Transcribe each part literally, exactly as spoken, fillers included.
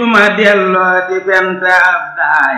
ma delloo di fenta ab daay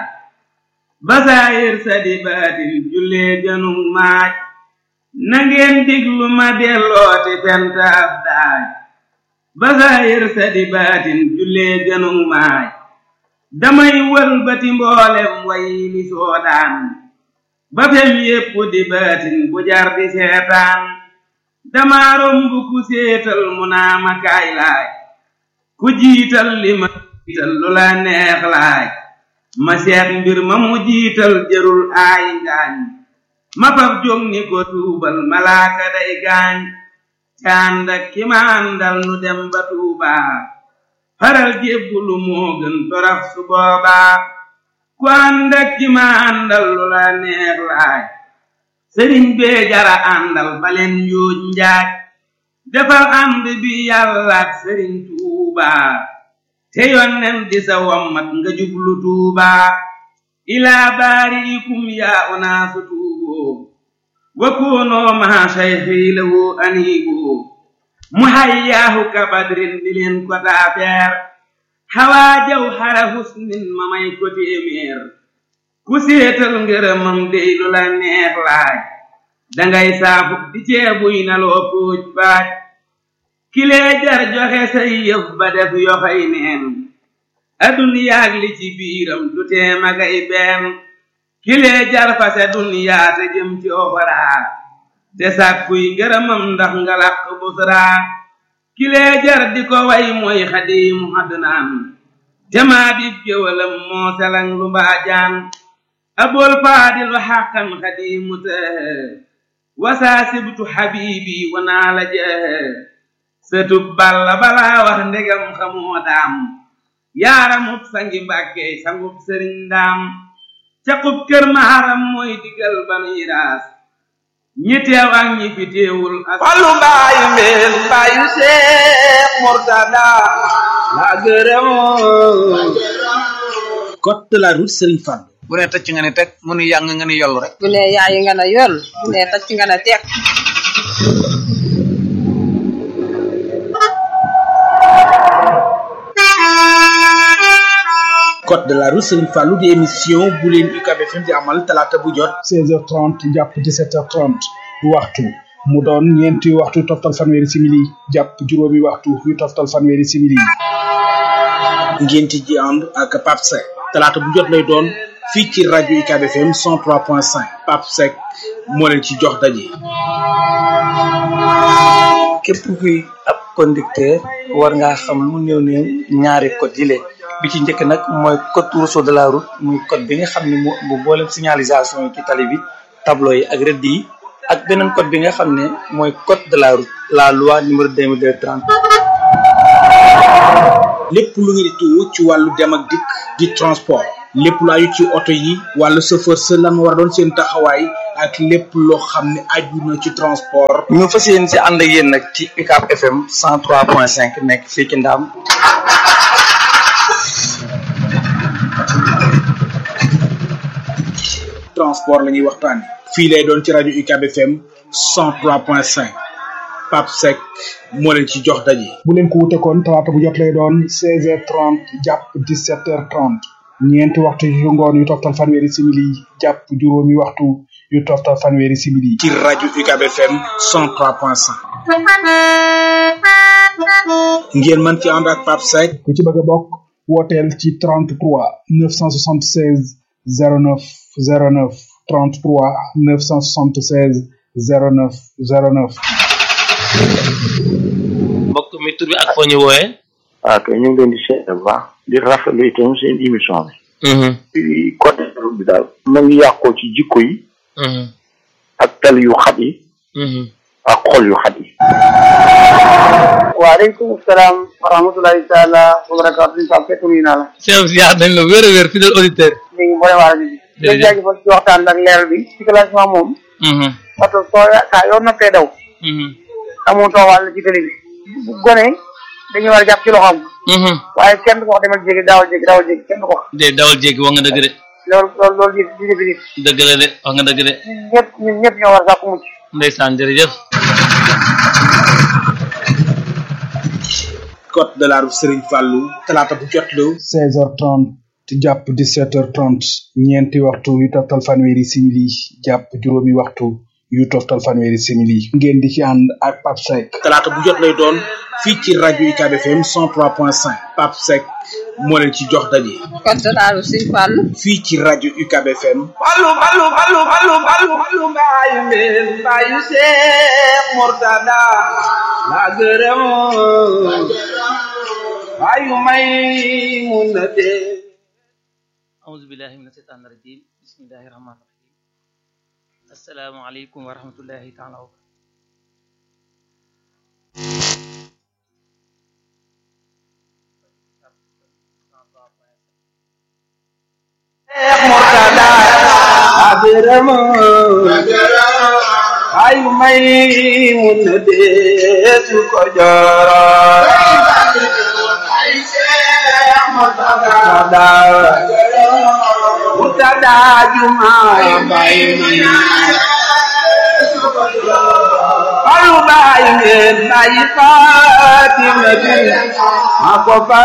basaayir sa di baatin jullee janum maaj nangeen diglu ma delloo di fenta ab daay basaayir sa di baatin jullee janum maaj damay wëlbati mboolem way li soodaan ba fem yépp di baatin bu jar di seetaan dama romb ku séetal mu naa ma kaay laaj ku jiital li ma jiital lu la neex laaj ma seet mbir ma mu jiital jërul aay ngaañ ma fab jóg ni ko tuubal malaaka day gaañ cànd ak ki ma àndal nu dem ba tuubaa faral jébbulu moo gën torax su boobaa ku ànd ak ki ma àndal lu la neex laaj sëriñ bee jara àndal baleen njuuj njaaj defal ànd bi yàlla ak sëriñ tuubaa te yonnen di sa wommat nga jublu tuubaa ilaa baariikum yaa unaasu tuuboo wa koonoo maa sayxi lahu aniiboo mu hayyaahu ka badrin di leen ko taafeer xawaa jaw xara husnin ma may ko téeméer ku séetal ngërëmam dey lu la neex laaj dangay saafu di ceebuy na loo póoj baaj kilee jar joxe say yëf ba def yoxay neen aduniyaag li ci biiram du tee magay benn kilee jar fase duniyaa te jëm ci oxoraa te sàkkuy ngërëmam ndax nga làq busraa kilee jar di ko way mooy xadiimu adnaan te maa di géwalam moo selang lu mbaajaan abul faadilu xaqan xadiimu tëhë wasaa sibtu xabiibi wanaa la jëhë sëtub balla balaa wax ndegam xamoo daam yaaramub sangi mbàkke sangub sëriñ daam caqub kër maharam mooy digal banuy raas ñi teew ak ñi fi teewul fallu mbaayu meen mbaayu seex murtada la gërëmoo code de la route Serigne Fall. bu ne tëcc nga ne teg mu nu yàng nga ne yollu rek bu ne yaayi nga ne yoll bu ne tëcc nga ne teg code de la route Serigne Fallou di émission bu leen U C A B F M di amal talaata bu jot seize heures trente jàpp dix-sept heures trente waxtu mu doon ñeenti waxtu toftal fanweeri simili jàpp juróomi waxtu yu toftal fanweeri simili ngeen ci ànd ak Pape Seck talaata bu jot lay doon fii ci rajo U C A B F M cent trois point cinq Pape Seck moo leen ci jox daje. képp kuy ab conducteur war ngaa xam lu néew néew ñaari code yi bi ci njëkk nag mooy code rousseau de la route muy code bi nga xam ne moo bu boolem signalisation yi ci tali bi tableau yi ak rëdd yi ak beneen code bi nga xam ne mooy code de la route la loi numéro deux mille deux trente. lépp lu ngeen di tuur ci wàllu dem ak dikk di transport lépp lu aju ci oto yi wàllu chauffeur sa lan war a doon seen taxawaay ak lépp loo xam ne aju na ci transport. ñu fas yéen si ànd ak yéen nag ci U C A B F M cent trois point cinq nekk fii ci Ndaam. transport la ñuy waxtaane fii lay doon ci rajo U C A B F M cent trois point cinq Pape Seck moo leen ci jox daje. bu leen ko wute kon talaata bu jot lay doon seize heures trente jàpp dix-sept heures trente ñeenti waxtu yu ngoon yu toftal fanweeri simili jàpp juróomi waxtu yu toftal fanweeri simili ci rajo U C A B F M cent trois point cinq ngeen mën ci ànd ak Pape Seck ku ci bëgg a bokk wooteel ci trente-trois neuf cent soixante-seize zéro neuf zéro neuf trente-trois neuf cent soixante-seize zéro neuf zéro neuf. mbokk mi tur bi ak foo ñu wooyee. waaw kay ñu ngi leen di seet bu baax di rafetlu itam seen émission bi. ci côté bi daal. ma ngi yàqoo ci jikko yi. ak tal yu xat yi. ak xol yu xat yi. waaleykum salaam wa rahmatulahi taala wa barakaatu ñu Pape Seck nuyu naa la. Cheikh Ziar dañ la wér a wér fidèle auditeur. ñu ngi boole waa rajo bi. jërëjëf di jaajëfal ci waxtaan ak leer bi ci classement moom. oto soo saa yoo noppee daw. amoo too wàll ci télé bi. bu gone dañuy war a jàpp ci loxoom. waaye kenn du ko wax demal jéggi daawal jéggi daawal jéggi kenn du ko wax. de dawal jéggi wax nga dëgg de. loolu loolu loolu di di defi nit. dëgg la de wax nga dëgg de. ñun ñëpp ñun ñëpp ñoo war a sàkku mucc. ndeysaan jërëjëf. code de la route Serigne Fallou talaata bu jot la seize heures trente jàpp dix-sept heures trente ñeenti waxtu yu toftal fanweeri simili jàpp juróomi waxtu yu toftal fanweeri simili ngeen di ci ànd ak Pape Seck talaata bu jot lay doon fii ci rajo U C A B F M cent trois point cinq Pape Seck moo leen ci jox daje. code de la route Serigne Fallou fii ci rajo U C A B F M Fallu fallu fallu fallu fallu fallu mbaayu mbeen mbaayu Seex Murtada la gërëm mbaayu may mun na dee. أعوذ بالله من الشيطان الرجيم بسم الله الرحمن الرحيم السلام عليكم ورحمة الله تعالى وبركاته Murtada agërëm ay may mun na dee su ko jooro ay Seex Murtada Murtada juma bay Fallu bay ngeen bay Fatima bi ma ko fa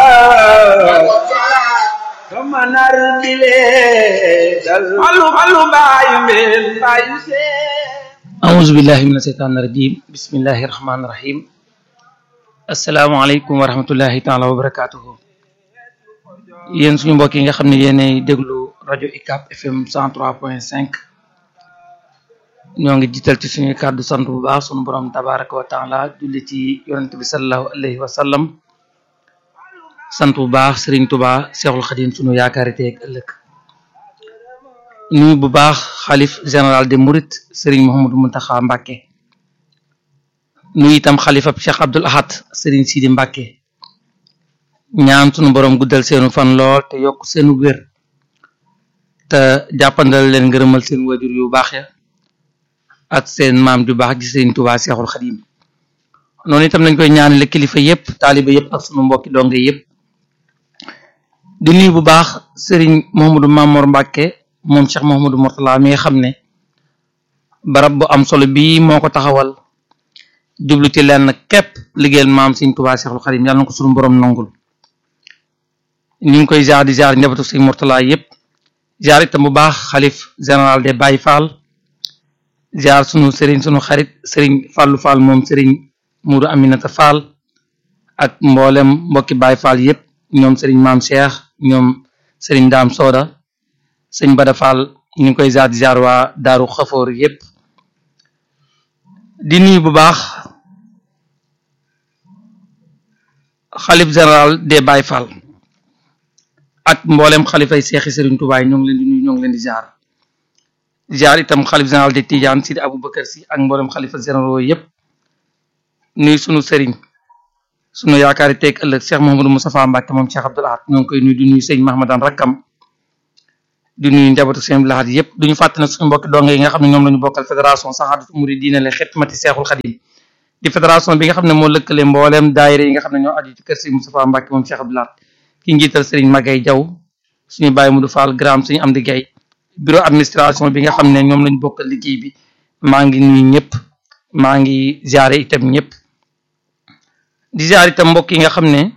kamanar bile dal Fallu fallu bay ngeen bay أعوذ بالله من الشيطان الرجيم بسم الله الرحمن الرحيم السلام عليكم ورحمة الله تعالى وبركاته yéen suñu mbokk yi nga xam ne yéenay déglu rajo U C A B F M cent trois point cinq ñoo ngi jiital ci suñu kàddu sant bu baax suñu borom tabaraka wa taala julli ci yonent bi sallallahu alayhi wa sallam sant bu baax Serigne Touba Cheikhul Khadim suñu yaakaari tey ak ëllëg nuyu bu baax xalif général des Mourides Serigne Mouhamadou Mountakha Mbacké nuyu itam xalifab Cheikh Abdoul Ahad Serigne Sidi Mbacké ñaan sunu borom guddal seenu fan lool te yokk seenu wér te jàppandal leen ngërëmal seen wajur yu baax ya ak seen maam ju baax ji Serigne Touba Cheikhul Khadim noonu itam nañ koy ñaanale kilifa yépp taaliba yépp ak sunu mbokki donge yépp di nuyu bu baax Serigne Mouhamadou Mamour Mbacké moom Cheikh Mouhamadou Mourtala mi nga xam ne barab bu am solo bii moo ko taxawal jublu ci lenn képp liggéeyal maam Serigne Touba Cheikhul Khadim yàlla na ko sunu borom nangul ñu ngi koy jaar di jaar njabootu Serigne Mourtala yépp jaar itam bu baax xalif général des Baye Fall jaar sunu Serigne sunu xarit Serigne Fallou Fall moom Serigne Moudou Aminata Fall ak mboolem mbokki Baye Fall yépp ñoom Serigne Maam Cheikh ñoom Serigne Dame Soda Serigne Bada Fall ñu ngi koy jaar di jaar waa Daaru Xafoor yépp di nuyu bu baax xalif général des Baye Fall ak mboolem xalifay seexi Serigne Touba ñoo ngi leen di nuyu ñoo ngi leen di jaar jaar itam xalif général de Tidiane Sidi Aboubacar Sy ak mboolem xalifa généraux yépp nuyu sunu Serigne sunu yaakaari teeg ëllëg Cheikh Mouhamadou Moustapha Mbacké moom Cheikh Abdoul Ahad ñoo ngi koy nuyu di nuyu sëñ Mahamadan rakkam di nuyu njabootu sëñ Abdoul Ahad yépp duñu fàtte na suñu mbokki donge yi nga xam ne ñoom lañu bokkal fédération Sahadatou Mouridina li Xidmati Cheikhul Khadim di fédération bi nga xam ne moo lëkkale mbooleem daayira yi nga xam ne ñoo aju ci kër sëñ Moustapha Mbacké moom Cheikh Abdoul Ahad ki njiital Serigne Magay Jaw suñu bàyyi Mudu Fall gram suñu am di gay bureau administration bi nga xam ne ñoom lañu bokkal liggéey bi maa ngi nuyu ñëpp maa ngi ziare itam ñëpp di ziare itam mbokk yi nga xam ne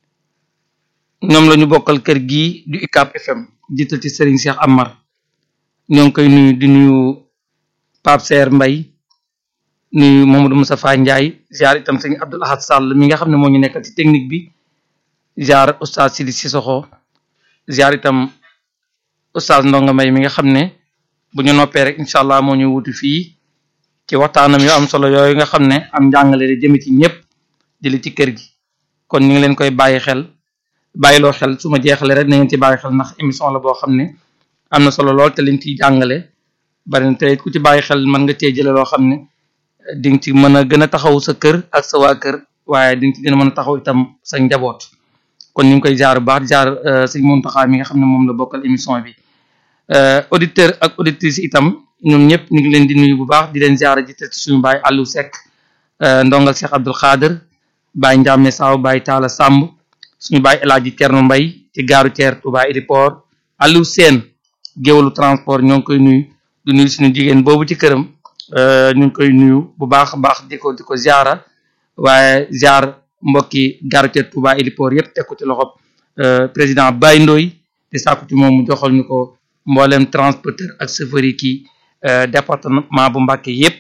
ñoom lañu bokkal kër gii du U C A B F M jiital ci Serigne Cheikh Amar ñoo ngi koy nuyu di nuyu Pape Serre Mbaye nuyu Mamadou Moustapha Ndiaye ziare itam Serigne Abdoul Ahad Sall mi nga xam ne moo ñu nekkal ci technique bi ziare Oustaz Sidi Sissoko ziare itam Oustaz Ndonga May mi nga xam ne bu ñu noppee rek incha allah moo ñu wuti fii ci waxtaanam yu am solo yooyu nga xam ne am njàngale di jëme ci ñëpp di li ci kër gi kon ñu ngi leen koy bàyyi xel bàyyiloo xel su ma jeexalee rek na ngeen ci bàyyi xel ndax émission la boo xam ne am na solo lool te liñ ciy jàngale bari na te ku ci bàyyi xel mën nga cee jële loo xam ne di nga ci mën a gën a taxaw sa kër ak sa waa kër waaye di nga ci gën a mën a taxaw itam sa njaboot kon ñu ngi koy jaar bu baax jaar sëñ Mountakha mi nga xam ne moom la bokkal émission bi auditeur ak auditrice itam ñoom ñëpp ñu ngi leen di nuyu bu baax di leen jaar ji te suñu baay Aliou Seck ndongal Cheikh Abdoul Khader baay Ndiame Saw baay Talla Samb suñu baay El Hadji Thierno Mbaye ci gaaru Thier Touba Aéroport Aliou Sène géwalu transport ñoo ngi koy nuyu di nuyu suñu jigéen boobu ci këram ñu ngi koy nuyu bu baax a baax di ko di ko ziara waaye ziar mbokki garage Touba héliport yëpp teg ko ci loxob président Baye Ndoye di sàkku ci moom mu joxal ñu ko mboolem transporteur ak chauffeur yi kii département bu Mbacké yëpp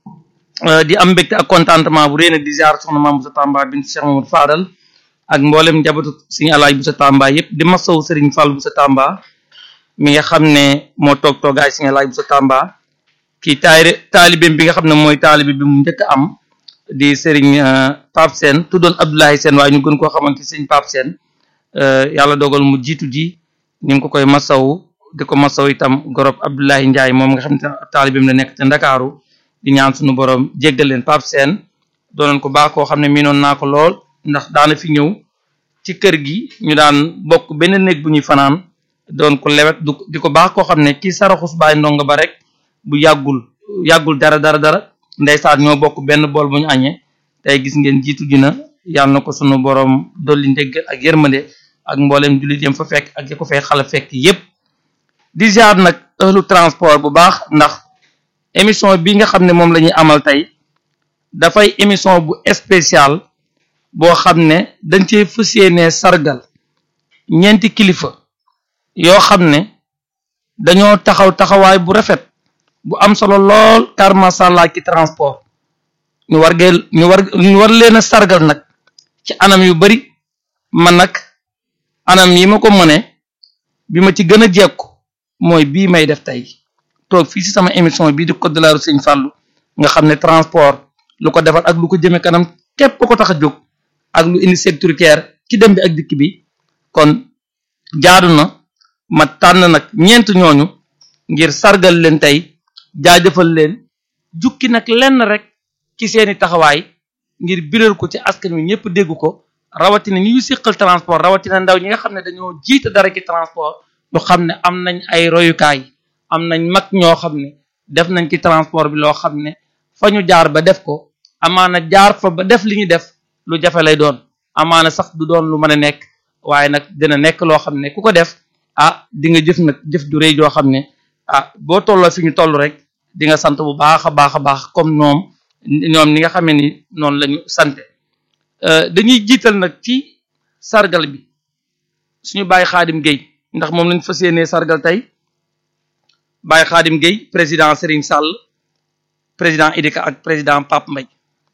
di am mbégte ak contentement bu rëy nag di ziar soxna Mame Bousso Tamba bint Cheikh Mamadou Fadal ak mboolem njabootu Serigne Alaaj Bousso Tamba yëpp di masaw Serigne Fall Bousso Tamba mi nga xam ne moo toog toogaay Serigne Alaaj Bousso Tamba kii taay taalibeem bi nga xam ne mooy taalibe bi mu njëkk a am di Serigne Pape Sène tuddoon Abdoulaye Sène waaye ñu gën koo xamante Serigne Pape Sène yàlla dogal mu jiitu ji ñu ngi ko koy masaw di ko masaw itam gorob Abdoulaye Ndiaye moom nga xam ne taalibeem la nekk ca Ndakaaru di ñaan suñu borom jéggal leen Pape Sène doonoon ko baax koo xam ne miinoon naa ko lool ndax daana fi ñëw ci kër gi ñu daan bokk benn néeg bu ñuy fanaan doon ko lewet du di ko baax koo xam ne kii saraxus baay ndongo ba rek bu yàggul yàggul dara dara dara ndeysaan ñoo bokk benn bool bu ñu añee tey gis ngeen jiitu gi na yàlla na ko sunu borom dolli ndéggal ak yërmande ak mboolem jullit yam fa fekk ak ya ko fay xala fekk yépp di ziar nag ëhlu transport bu baax ndax émission bi nga xam ne moom la ñuy amal tey dafay émission bu spécial boo xam ne dañ cee fas yéene sargal ñeenti kilifa yoo xam ne dañoo taxaw taxawaay bu rafet bu am solo lool car masàllaa ci transport ñu war gee ñu war ñu war leen a sargal nag ci anam yu bari man nag anam yi ma ko mëne bi ma ci gën a jekku mooy bii may def tey toog fii ci sama émission bii di code de la route Sëñ Fallou nga xam ne transport lu ko defar ak lu ko jëme kanam képp ko tax a jóg ak lu indi sécuritaire ci dem bi ak dikk bi kon jaadu na ma tànn nag ñeent ñooñu ngir sargal leen tey jaajëfal leen jukki nag lenn rek ci seeni taxawaay ngir biral ko ci askan wi ñëpp dégg ko rawatina ñi ñu siqal transport rawatina ndaw ñi nga xam ne dañoo jiite dara ci transport ñu xam ne am nañ ay royukaay am nañ mag ñoo xam ne def nañ ci transport bi loo xam ne fa ñu jaar ba def ko amaana jaar fa ba def li ñu def lu jafe lay doon amaana sax du doon lu mën a nekk waaye nag dina nekk loo xam ne ku ko def ah di nga jëf nag jëf du rëy joo xam ne ah boo tolloo fi ñu toll rek di nga sant bu baax a baax a baax comme ñoom ñoom ni nga xamee ni noonu la ñu sante dañuy jiital nag ci sargal bi suñu Baye Khadim Gueye ndax moom lañ fas yéenee sargal tey Baye Khadim Gueye président Serigne Sall président Idika ak président Pape Mbaye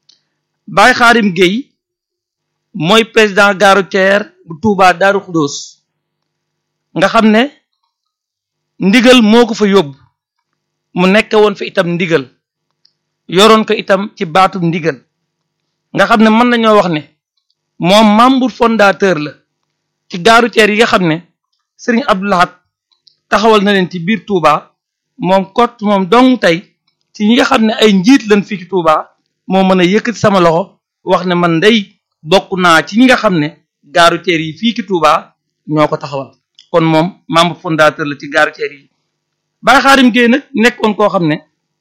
Baye Khadim Gueye mooy président gare routière bu Touba Darou Khoudoss nga xam ne ndigal moo ko fa yóbbu mu nekk woon fa itam ndigal yoroon ko itam ci baatu ndigal nga xam ne mën nañoo wax ne moom membre fondateur la ci gare routière yi nga xam ne Serigne Abdou Lahad taxawal na leen ci biir Touba moom kot moom dong tey ci ñi nga xam ne ay njiit lañ fii ci Touba moo mën a yëkkati sama loxo wax ne man day bokk naa ci ñi nga xam ne gare routière yi fii ci Touba ñoo ko taxawal kon moom membre fondateur la ci gare routière yi Baye Khadim Gueye nag nekkoon koo xam ne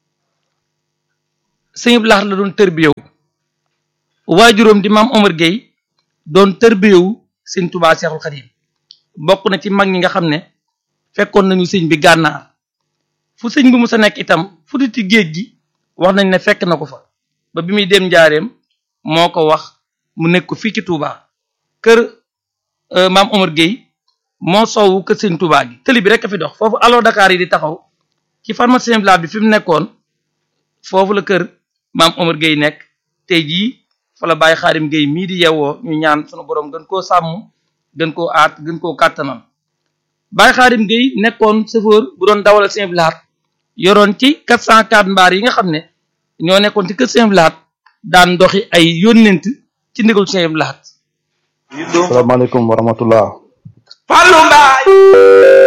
Sëñ Abdou Lahad la doon tërbiyewu waajuróom di maam Omar Gueye doon tërbiyewu Sëñ Touba Cheikhul Khadim bokk na ci mag ñi nga xam ne fekkoon nañu sëñ bi gànnaar fu sëñ bi mu sa nekk itam fu di ci géej gi wax nañ ne fekk na ko fa ba bi muy dem njaareem moo ko wax mu nekk ko fii ci Touba kër maam Omar Gueye moo soowu kër sëñ Touba gi tëli bi rek a fi dox foofu allo Dakar yi di taxaw ci pharmacie bi fi mu nekkoon foofu la kër maam Omar Gueye nekk tey jii fa la Baye Khadim Gueye mii di yewwoo ñu ñaan sunu borom gën koo sàmm gën koo aat gën koo kàttanal Baye Khadim Gueye nekkoon chauffeur bu doon dawalal Sëñ Abdou Lahad yoroon ci quatre cent quatre mbaar yi nga xam ne ñoo nekkoon ci kër Sëñ Abdou Lahad daan doxi ay yónnent ci ndigal Sëñ Abdou Lahad. Asalaamaaleykum wa rahmatullah. Fallou Mbaye